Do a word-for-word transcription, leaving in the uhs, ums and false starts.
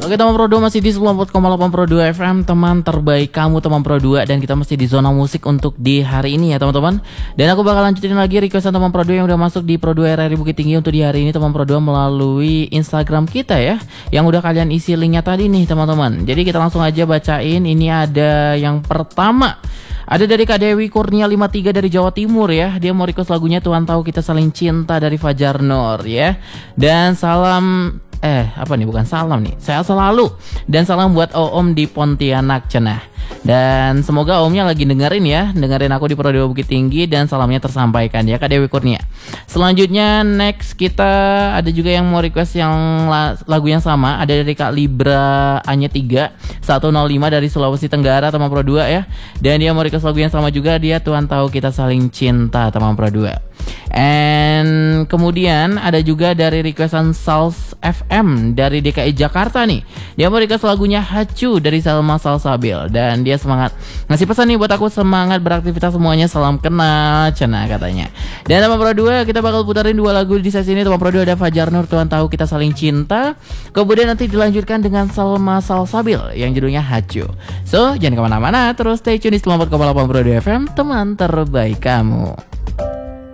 Oke teman Pro dua, masih di sembilan puluh empat koma delapan Pro dua F M, teman terbaik kamu teman Pro dua. Dan kita masih di zona musik untuk di hari ini ya teman-teman. Dan aku bakal lanjutin lagi requestan teman Pro dua yang udah masuk di Pro dua R R I Bukit Tinggi untuk di hari ini teman Pro dua melalui Instagram kita ya, yang udah kalian isi linknya tadi nih teman-teman. Jadi kita langsung aja bacain. Ini ada yang pertama, ada dari Kak Dewi Kurnia lima tiga dari Jawa Timur ya. Dia mau request lagunya Tuhan Tahu Kita Saling Cinta dari Fajar Nur ya. Dan salam Eh apa nih, bukan salam nih, saya selalu. Dan salam buat Om di Pontianak Cenah. Dan semoga Omnya lagi dengerin ya, dengerin aku di Pro dua Bukit Tinggi. Dan salamnya tersampaikan ya Kak Dewi Kurnia. Selanjutnya next kita ada juga yang mau request yang lagu yang sama. Ada dari Kak Libra Anya tiga satu nol lima dari Sulawesi Tenggara teman Pro dua ya. Dan dia mau request lagu yang sama juga, dia Tuhan Tahu Kita Saling Cinta teman Pro dua. And kemudian ada juga dari requestan Sals F M dari D K I Jakarta nih. Dia mau request lagunya Hacu dari Salma Salsabil. Dan dia semangat ngasih pesan nih buat aku, semangat beraktivitas semuanya, salam kenal Cena katanya. Dan teman Pro dua, kita bakal putarin dua lagu di sesi ini teman Pro dua. Ada Fajar Nur Tuhan Tahu Kita Saling Cinta, kemudian nanti dilanjutkan dengan Salma Salsabil yang judulnya Hacu. So jangan kemana-mana, terus stay tune di sembilan puluh empat koma delapan Pro dua F M, teman terbaik kamu.